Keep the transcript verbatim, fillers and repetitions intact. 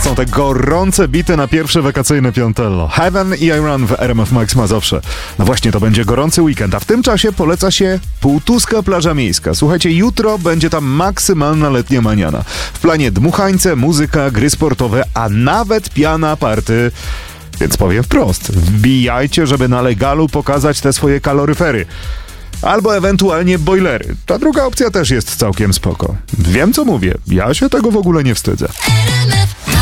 Są te gorące bity na pierwsze wakacyjne piątello. Heaven i I Run w R M F Max Mazowsze. No właśnie, to będzie gorący weekend, a w tym czasie poleca się Półtuska Plaża Miejska. Słuchajcie, jutro będzie tam maksymalna letnia maniana. W planie dmuchańce, muzyka, gry sportowe, a nawet piana party. Więc powiem wprost, wbijajcie, żeby na legalu pokazać te swoje kaloryfery. Albo ewentualnie bojlery. Ta druga opcja też jest całkiem spoko. Wiem, co mówię. Ja się tego w ogóle nie wstydzę.